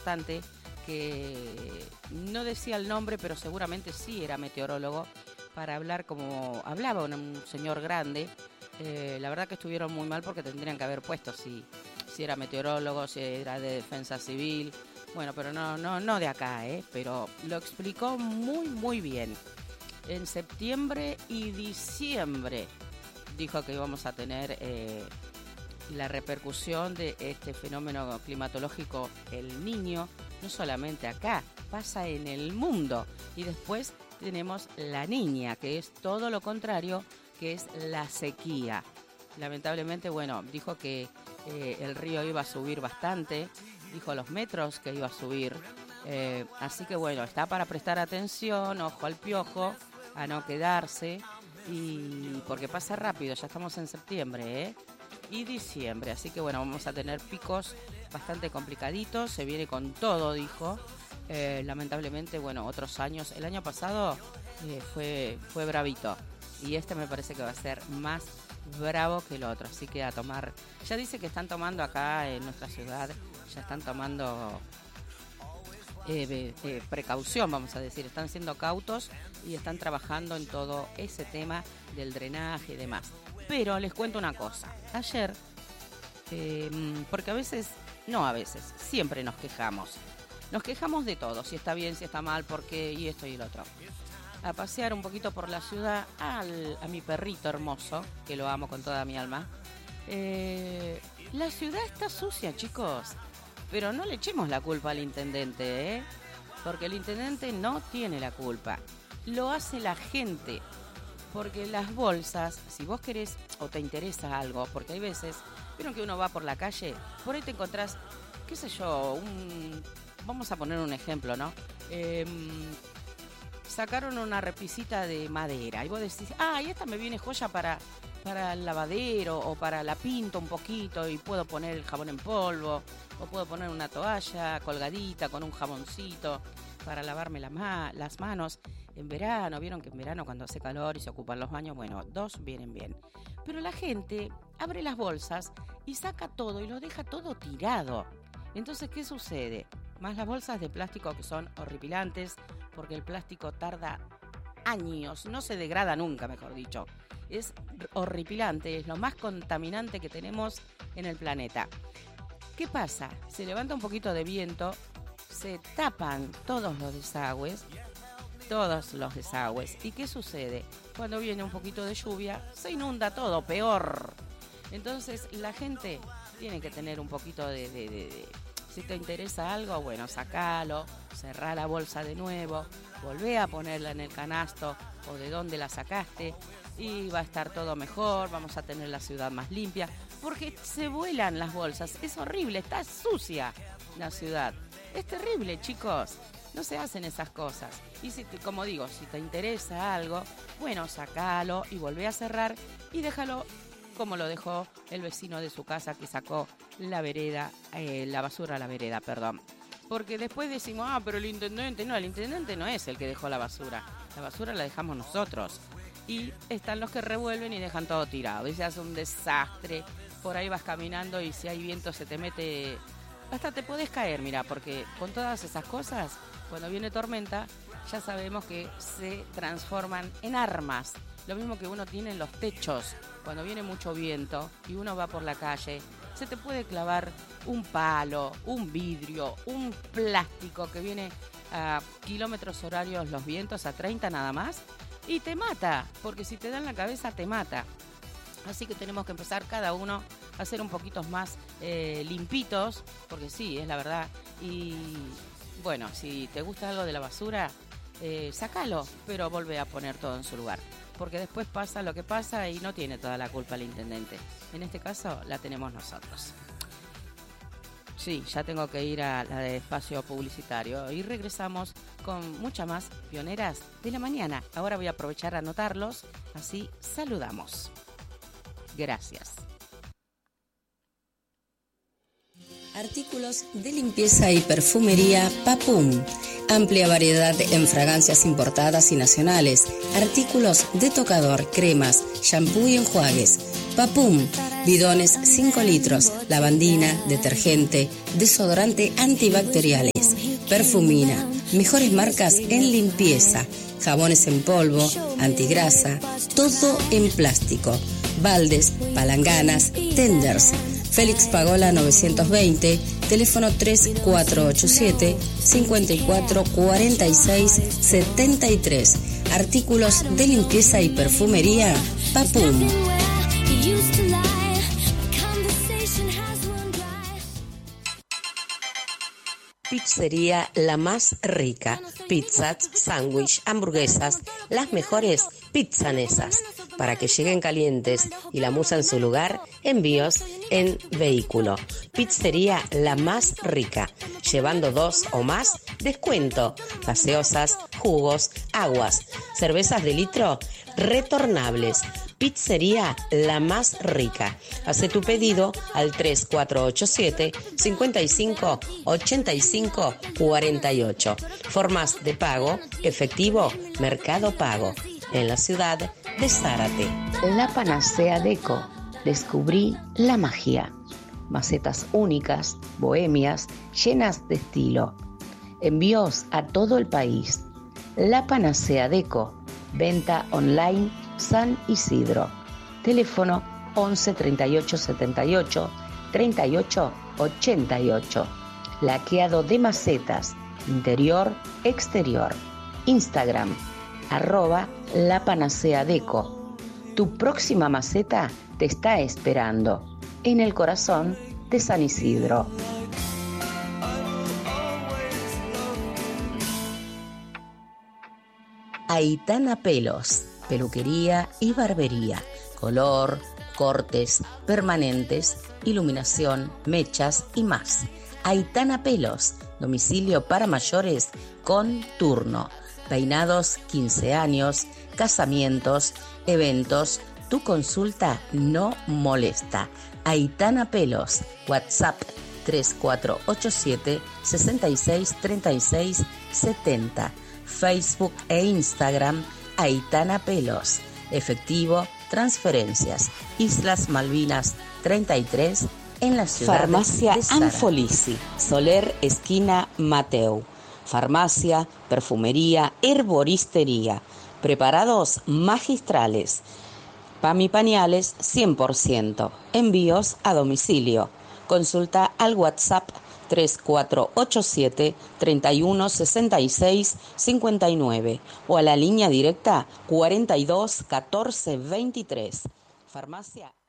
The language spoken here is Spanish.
importante que no decía el nombre, pero seguramente sí era meteorólogo, para hablar como hablaba un señor grande. La verdad que estuvieron muy mal porque tendrían que haber puesto si era meteorólogo, si era de defensa civil. Bueno, pero no de acá, pero lo explicó muy, muy bien. En septiembre y diciembre dijo que íbamos a tener la repercusión de este fenómeno climatológico, el Niño, no solamente acá, pasa en el mundo. Y después tenemos la Niña, que es todo lo contrario, que es la sequía. Lamentablemente, bueno, dijo que el río iba a subir bastante, dijo los metros que iba a subir. Así que bueno, está para prestar atención, ojo al piojo, a no quedarse, y porque pasa rápido, ya estamos en septiembre, y diciembre, así que bueno, vamos a tener picos bastante complicaditos, se viene con todo, dijo. Lamentablemente, bueno, otros años, el año pasado fue bravito, y este me parece que va a ser más bravo que el otro, así que a tomar, ya dice que están tomando acá en nuestra ciudad, ya están tomando precaución, vamos a decir, están siendo cautos y están trabajando en todo ese tema del drenaje y demás. Pero les cuento una cosa, ayer, porque siempre nos quejamos de todo, si está bien, si está mal, por qué, y esto y el otro. A pasear un poquito por la ciudad a mi perrito hermoso, que lo amo con toda mi alma. La ciudad está sucia, chicos, pero no le echemos la culpa al intendente, porque el intendente no tiene la culpa, lo hace la gente, porque las bolsas, si vos querés o te interesa algo, porque hay veces, vieron que uno va por la calle, por ahí te encontrás, qué sé yo, vamos a poner un ejemplo, ¿no? Sacaron una repisita de madera y vos decís, y esta me viene joya para el lavadero, o para la pinto un poquito y puedo poner el jabón en polvo, o puedo poner una toalla colgadita con un jaboncito para lavarme las manos. En verano, vieron que en verano cuando hace calor y se ocupan los baños, bueno, 2 vienen bien. Pero la gente abre las bolsas y saca todo y lo deja todo tirado. Entonces, ¿qué sucede? Más las bolsas de plástico, que son horripilantes, porque el plástico tarda años, no se degrada nunca, mejor dicho. Es horripilante, es lo más contaminante que tenemos en el planeta. ¿Qué pasa? Se levanta un poquito de viento, se tapan todos los desagües. ¿Y qué sucede? Cuando viene un poquito de lluvia, se inunda todo, peor. Entonces, la gente tiene que tener un poquito de si te interesa algo, bueno, sacalo, cerrá la bolsa de nuevo, volvé a ponerla en el canasto o de donde la sacaste, y va a estar todo mejor, vamos a tener la ciudad más limpia, porque se vuelan las bolsas, es horrible, está sucia la ciudad, es terrible, chicos, no se hacen esas cosas. Y como digo, si te interesa algo, bueno, sacalo y volvé a cerrar y déjalo como lo dejó el vecino de su casa, que sacó la basura a la vereda, perdón. Porque después decimos, pero el intendente no es el que dejó la basura la dejamos nosotros. Y están los que revuelven y dejan todo tirado, y se hace un desastre. Por ahí vas caminando y si hay viento se te mete, hasta te podés caer, mira, porque con todas esas cosas, cuando viene tormenta, ya sabemos que se transforman en armas. Lo mismo que uno tiene en los techos, cuando viene mucho viento y uno va por la calle, se te puede clavar un palo, un vidrio, un plástico que viene a kilómetros horarios los vientos, a 30 nada más, y te mata, porque si te da en la cabeza te mata. Así que tenemos que empezar cada uno a ser un poquito más limpitos, porque sí, es la verdad. Y bueno, si te gusta algo de la basura, sácalo, pero volvé a poner todo en su lugar. Porque después pasa lo que pasa y no tiene toda la culpa el intendente. En este caso la tenemos nosotros. Sí, ya tengo que ir a la de espacio publicitario y regresamos con muchas más pioneras de la mañana. Ahora voy a aprovechar a anotarlos, así saludamos. Gracias. Artículos de limpieza y perfumería Papum. Amplia variedad en fragancias importadas y nacionales. Artículos de tocador, cremas, shampoo y enjuagues. Papum. Bidones 5 litros. Lavandina, detergente, desodorante antibacteriales. Perfumina, mejores marcas en limpieza, jabones en polvo, antigrasa, todo en plástico, baldes, palanganas, tenders. Félix Pagola 920, teléfono 3487 54 46 73. Artículos de limpieza y perfumería Papum. Pizzería La Más Rica. Pizzas, sándwich, hamburguesas, las mejores pizzanesas. Para que lleguen calientes y la musa en su lugar, envíos en vehículo. Pizzería La Más Rica. Llevando 2 o más, descuento. Gaseosas, jugos, aguas, cervezas de litro, retornables. Pizzería La Más Rica. Hace tu pedido al 3487 55 85 48. Formas de pago: efectivo, Mercado Pago. En la ciudad de Zárate. La Panacea Deco. Descubrí la magia. Macetas únicas, bohemias, llenas de estilo. Envíos a todo el país. La Panacea Deco. Venta online San Isidro. Teléfono 11 38 78 38 88. Laqueado de macetas, interior, exterior. Instagram, @La Panacea Deco. Tu próxima maceta te está esperando en el corazón de San Isidro. Aitana Pelos, peluquería y barbería, color, cortes, permanentes, iluminación, mechas y más. Aitana Pelos, domicilio para mayores con turno, peinados 15 años, casamientos, eventos, tu consulta no molesta. Aitana Pelos, WhatsApp 3487 66 36 70. Facebook e Instagram, Aitana Pelos. Efectivo, transferencias. Islas Malvinas 33, en la ciudad Farmacia de Zárate. Anfolisi, Soler, esquina Mateu. Farmacia, perfumería, herboristería. Preparados magistrales. PAMI pañales 100%. Envíos a domicilio. Consulta al WhatsApp 3487 31 66 59 o a la línea directa 42 14 23. Farmacia